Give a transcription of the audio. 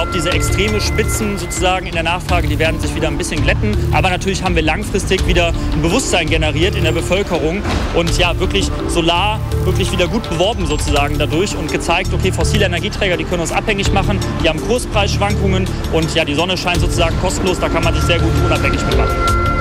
glaube, diese extreme Spitzen sozusagen in der Nachfrage, die werden sich wieder ein bisschen glätten. Aber natürlich haben wir langfristig wieder ein Bewusstsein generiert in der Bevölkerung und ja, wirklich Solar wirklich wieder gut beworben sozusagen dadurch und gezeigt, okay, fossile Energieträger, die können uns abhängig machen, die haben Kurspreisschwankungen und ja, die Sonne scheint sozusagen kostenlos, da kann man sich sehr gut unabhängig mit machen.